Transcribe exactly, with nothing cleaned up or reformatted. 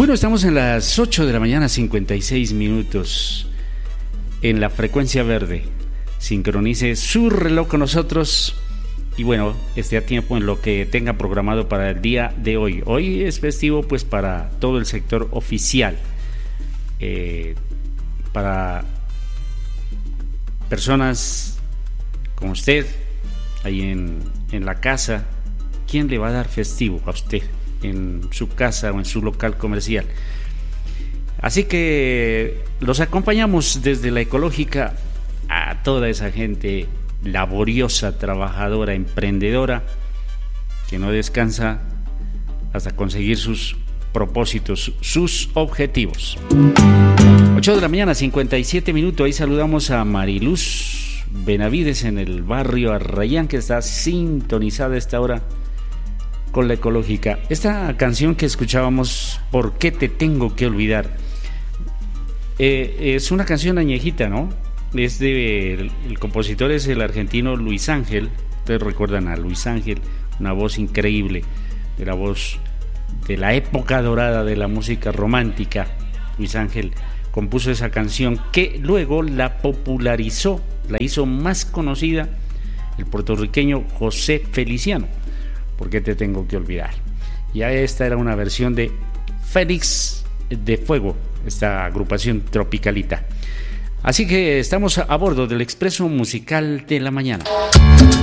Bueno, estamos en las ocho de la mañana, cincuenta y seis minutos, en la frecuencia verde. Sincronice su reloj con nosotros y bueno, esté a tiempo en lo que tenga programado para el día de hoy. Hoy es festivo pues para todo el sector oficial, eh, para personas como usted, ahí en, en la casa. ¿Quién le va a dar festivo a usted en su casa o en su local comercial? Así que los acompañamos desde la ecológica a toda esa gente laboriosa, trabajadora, emprendedora, que no descansa hasta conseguir sus propósitos, sus objetivos. ocho de la mañana, cincuenta y siete minutos. Ahí saludamos a Mariluz Benavides en el barrio Arrayán, que está sintonizada a esta hora con la ecológica. Esta canción que escuchábamos, ¿Por qué te tengo que olvidar? Eh, es una canción añejita, ¿no? Es de, el, el compositor es el argentino Luis Ángel. Ustedes recuerdan a Luis Ángel, una voz increíble, de la voz de la época dorada de la música romántica. Luis Ángel compuso esa canción que luego la popularizó, la hizo más conocida el puertorriqueño José Feliciano. ¿Por qué te tengo que olvidar? Ya esta era una versión de Félix de Fuego, esta agrupación tropicalita. Así que estamos a bordo del Expreso Musical de la Mañana.